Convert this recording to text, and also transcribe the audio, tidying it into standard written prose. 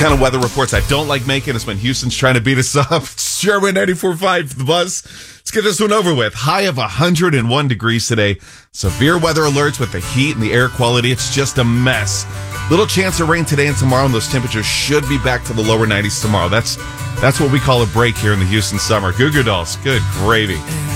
kind of weather reports I don't like making is when Houston's trying to beat us up. It's Sherman 94.5, The Buzz. Let's get this one over with. High of 101 degrees today. Severe weather alerts with the heat and the air quality. It's just a mess. Little chance of rain today and tomorrow, and those temperatures should be back to the lower 90s tomorrow. That's what we call a break here in the Houston summer. Goo Goo Dolls, good gravy.